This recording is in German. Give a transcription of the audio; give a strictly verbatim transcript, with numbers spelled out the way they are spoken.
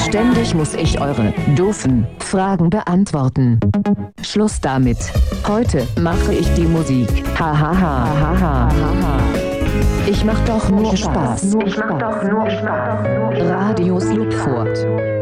Ständig muss ich eure doofen Fragen beantworten. Schluss damit. Heute mache ich die Musik. Ha ha ha ha ha ha. Ich mach doch nur Spaß. Ich mach doch nur Spaß. Radio Slupfurt.